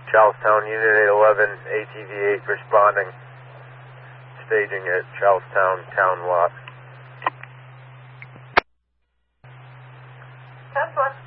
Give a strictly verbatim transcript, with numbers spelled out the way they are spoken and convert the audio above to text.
Charlestown, Unit eight eleven, A T V eight responding. Staging at Charlestown Town Lot. ten foot.